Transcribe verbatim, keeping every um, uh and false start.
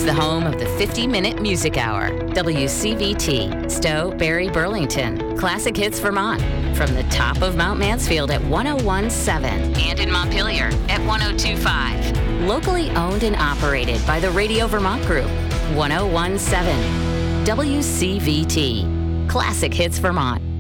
is the home of the fifty-minute Music Hour. W C V T, Stowe, Barry, Burlington. Classic Hits Vermont. From the top of Mount Mansfield at one oh one point seven and in Montpelier at one oh two point five. Locally owned and operated by the Radio Vermont Group. one oh one point seven. W C V T. Classic Hits Vermont.